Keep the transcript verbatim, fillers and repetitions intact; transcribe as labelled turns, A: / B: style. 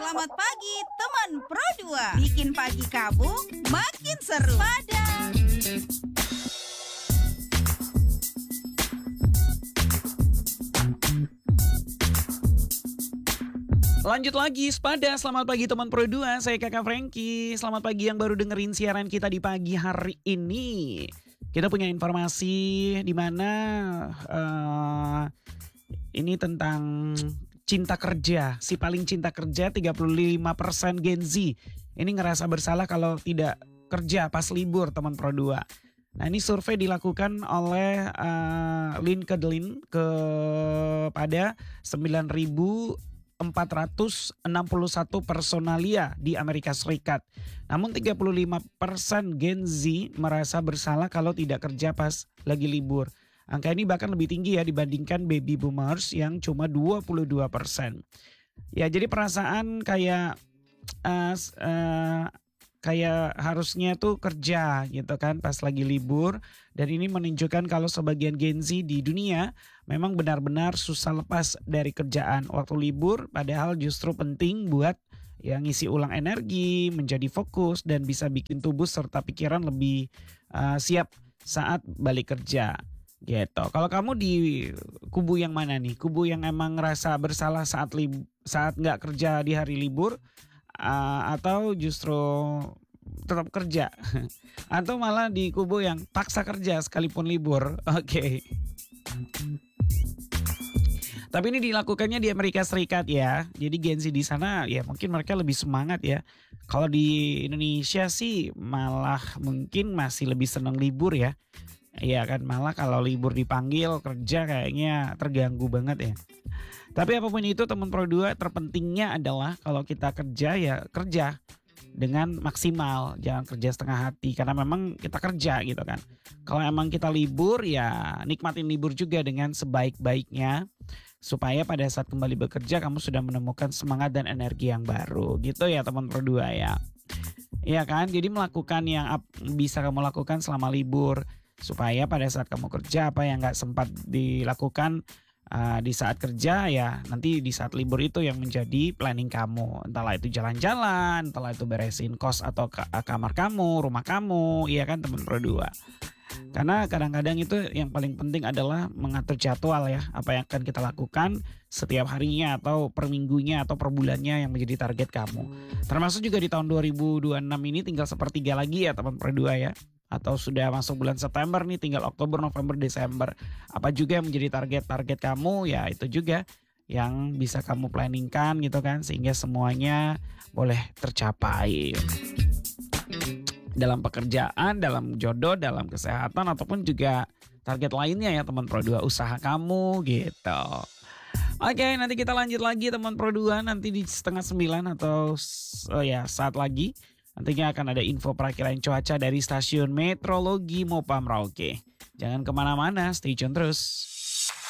A: Selamat pagi teman Pro dua. Bikin pagi kamu makin seru. Pada
B: Lanjut lagi, Sepada. Selamat pagi teman Pro dua, saya Kakak Frankie. Selamat pagi yang baru dengerin siaran kita di pagi hari ini. Kita punya informasi di mana uh, ini tentang cinta kerja. Si paling cinta kerja tiga puluh lima persen Gen Z. Ini ngerasa bersalah kalau tidak kerja pas libur teman Pro dua. Nah, ini survei dilakukan oleh uh, LinkedIn kepada sembilan ribu empat ratus enam puluh satu personalia di Amerika Serikat. Namun tiga puluh lima persen Gen Z merasa bersalah kalau tidak kerja pas lagi libur. Angka ini bahkan lebih tinggi ya dibandingkan baby boomers yang cuma dua puluh dua persen. Ya, jadi perasaan kayak uh, uh, kayak harusnya tuh kerja gitu kan pas lagi libur. Dan ini menunjukkan kalau sebagian Gen Z di dunia memang benar-benar susah lepas dari kerjaan waktu libur, padahal justru penting buat ya ngisi ulang energi, menjadi fokus dan bisa bikin tubuh serta pikiran lebih uh, siap saat balik kerja gitu. Kalau kamu di kubu yang mana nih? Kubu yang emang ngerasa bersalah saat lib- saat nggak kerja di hari libur, uh, atau justru tetap kerja, atau malah di kubu yang paksa kerja sekalipun libur? Oke. Okay. Tapi ini dilakukannya di Amerika Serikat ya. Jadi Gen Z di sana ya mungkin mereka lebih semangat ya. Kalau di Indonesia sih malah mungkin masih lebih senang libur ya. Iya kan, malah kalau libur dipanggil kerja kayaknya terganggu banget ya. Tapi apapun itu teman Pro dua, terpentingnya adalah kalau kita kerja ya kerja dengan maksimal, jangan kerja setengah hati karena memang kita kerja gitu kan. Kalau emang kita libur ya nikmatin libur juga dengan sebaik-baiknya supaya pada saat kembali bekerja kamu sudah menemukan semangat dan energi yang baru gitu ya teman Pro dua ya. Iya kan, jadi melakukan yang bisa kamu lakukan selama libur supaya pada saat kamu kerja apa yang gak sempat dilakukan Uh, di saat kerja ya nanti di saat libur itu yang menjadi planning kamu, entahlah itu jalan-jalan, entahlah itu beresin kos atau ka- kamar kamu, rumah kamu, iya kan teman Pro dua. Karena kadang-kadang itu yang paling penting adalah mengatur jadwal ya, apa yang akan kita lakukan setiap harinya atau per minggunya atau per bulannya yang menjadi target kamu. Termasuk juga di tahun dua ribu dua puluh enam ini tinggal sepertiga lagi ya teman Pro dua ya. Atau sudah masuk bulan September nih, tinggal Oktober, November, Desember. Apa juga yang menjadi target-target kamu, ya itu juga yang bisa kamu planningkan gitu kan. Sehingga semuanya boleh tercapai. Dalam pekerjaan, dalam jodoh, dalam kesehatan, ataupun juga target lainnya ya teman Pro dua, usaha kamu gitu. Oke, nanti kita lanjut lagi teman Pro dua, nanti di setengah sembilan atau oh ya saat lagi. Nantinya akan ada info perakilan cuaca dari stasiun meteorologi Mopa Merauke. Jangan kemana-mana, stay tune terus.